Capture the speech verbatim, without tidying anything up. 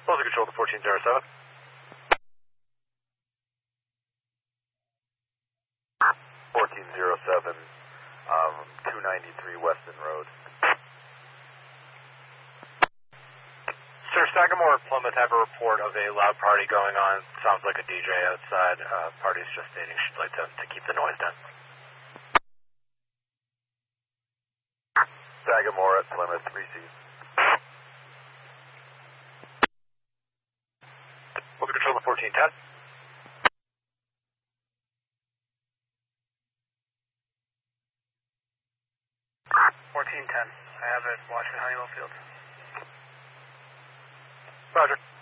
Close control to fourteen zero seven. fourteen zero seven, um, two ninety-three Weston Road. Sir, Sagamore Plymouth have a report of a loud party going on. Sounds like a D J outside. Uh, party's just stating she'd like to, to keep the noise down. Sagamore at Plymouth, three C. We'll control the fourteen ten. fourteen ten. I have it watching Honeywell Field. Roger.